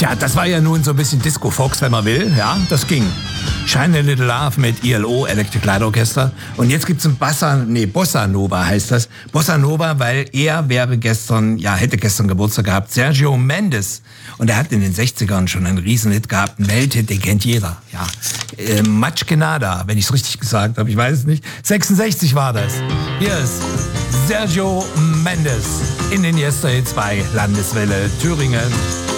Tja, das war ja nun so ein bisschen Disco Fox, wenn man will. Ja, das ging. Shine a Little Love mit ILO, Electric Light Orchestra. Und jetzt gibt's ein Bossa Nova heißt das. Bossa Nova, weil hätte gestern Geburtstag gehabt. Sergio Mendes. Und er hat in den 60ern schon einen Riesenhit gehabt. Einen Welthit, den kennt jeder. Ja. Much que nada, wenn ich es richtig gesagt habe. Ich weiß es nicht. 66 war das. Hier ist Sergio Mendes in den Yesterhits bei Landeswelle Thüringen.